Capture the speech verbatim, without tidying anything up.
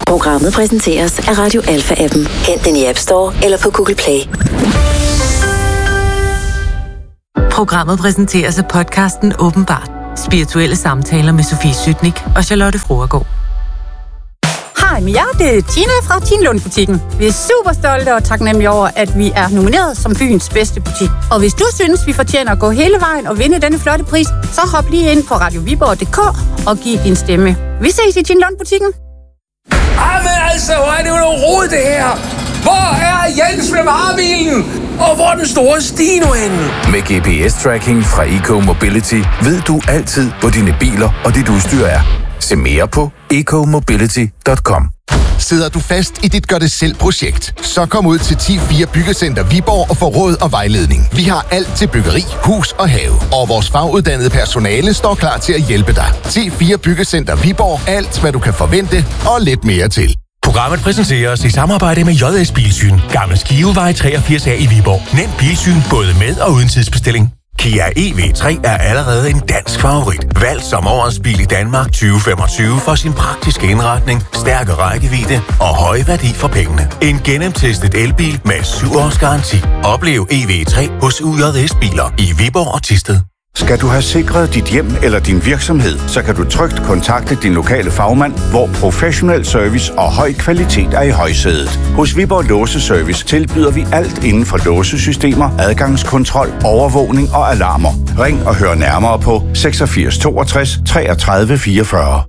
Programmet præsenteres af Radio Alpha-appen. Hent den i App Store eller på Google Play. Programmet præsenteres af podcasten Åbenbart. Spirituelle samtaler med Sofie Sytnik og Charlotte Fruergaard. Hej med jer, det er Tina fra Tinlund-butikken. Vi er super stolte og taknemmelige over, at vi er nomineret som byens bedste butik. Og hvis du synes, vi fortjener at gå hele vejen og vinde denne flotte pris, så hop lige ind på radio viborg punktum d k og giv din stemme. Vi ses i Tinlund-butikken. Ej, men altså, hvor er det jo noget rod, det her? Hvor er Jens med varebilen? Og hvor er den store Stino henne? Med G P S-tracking fra EcoMobility ved du altid, hvor dine biler og dit udstyr er. Se mere på ecomobility punktum com. Sidder du fast i dit gør-det-selv-projekt? Så kom ud til ti fire Byggecenter Viborg og få råd og vejledning. Vi har alt til byggeri, hus og have. Og vores faguddannede personale står klar til at hjælpe dig. ti fire Byggecenter Viborg. Alt, hvad du kan forvente og lidt mere til. Programmet præsenteres i samarbejde med J S Bilsyn. Gammel Skivevej treogfirs A i Viborg. Nem bilsyn både med og uden tidsbestilling. Kia E V tre er allerede en dansk favorit. Valgt som årets bil i Danmark tyve femogtyve for sin praktiske indretning, stærke rækkevidde og høje værdi for pengene. En gennemtestet elbil med syv års garanti. Oplev E V tre hos U J S Biler i Viborg og Thisted. Skal du have sikret dit hjem eller din virksomhed, så kan du trygt kontakte din lokale fagmand, hvor professionel service og høj kvalitet er i højsædet. Hos Viborg Låseservice tilbyder vi alt inden for låsesystemer, adgangskontrol, overvågning og alarmer. Ring og hør nærmere på seksogfirs toogtres treogtredive fireogfyrre.